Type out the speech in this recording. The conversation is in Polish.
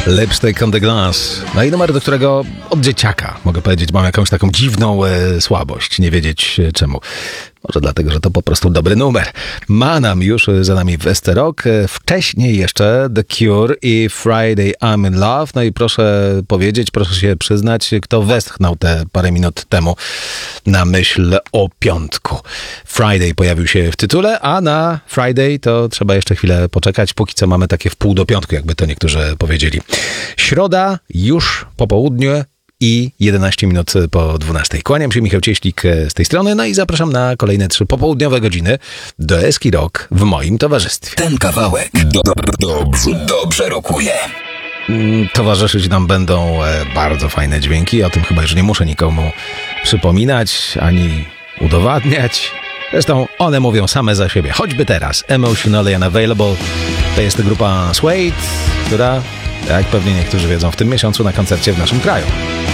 Lipstick on the Glass. No i numer, do którego od dzieciaka, mogę powiedzieć, mam jakąś taką dziwną słabość, nie wiedzieć czemu. Może dlatego, że to po prostu dobry numer. Manam już za nami West Rock. Wcześniej jeszcze The Cure i Friday I'm in Love. No i proszę powiedzieć, proszę się przyznać, kto westchnął te parę minut temu na myśl o piątku. Friday pojawił się w tytule, a na Friday to trzeba jeszcze chwilę poczekać. Póki co mamy takie w pół do piątku, jakby to niektórzy powiedzieli. Środa już po południu i 11 minut po 12. Kłaniam się, Michał Cieślik z tej strony, no i zapraszam na kolejne 3 popołudniowe godziny do Eski Rock w moim towarzystwie. Ten kawałek dobrze rokuje. Towarzyszyć nam będą bardzo fajne dźwięki, o tym chyba już nie muszę nikomu przypominać, ani udowadniać. Zresztą one mówią same za siebie, choćby teraz. Emotionally Unavailable to jest grupa Suede, która, jak pewnie niektórzy wiedzą, w tym miesiącu na koncercie w naszym kraju.